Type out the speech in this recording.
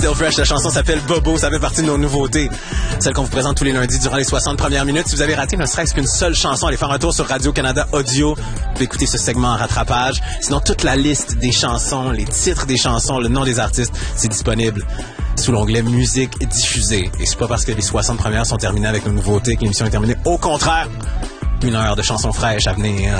Still Fresh, la chanson s'appelle Bobo, ça fait partie de nos nouveautés. Celle qu'on vous présente tous les lundis durant les 60 premières minutes. Si vous avez raté ne serait-ce qu'une seule chanson, allez faire un tour sur Radio-Canada Audio. Vous pouvez écouter ce segment en rattrapage. Sinon, toute la liste des chansons, les titres des chansons, le nom des artistes, c'est disponible sous l'onglet Musique diffusée. Et c'est pas parce que les 60 premières sont terminées avec nos nouveautés que l'émission est terminée. Au contraire, 1 heure de chansons fraîches à venir.